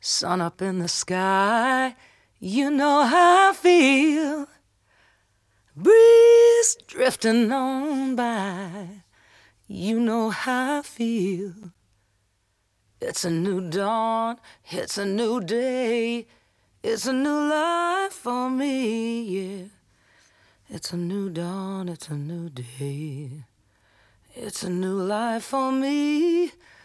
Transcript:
Sun up in the sky, you know how I feel. Breeze drifting on by, you know how I feel. It's a new dawn, it's a new day, it's a new life for me, yeah. It's a new dawn, it's a new day, it's a new life for me.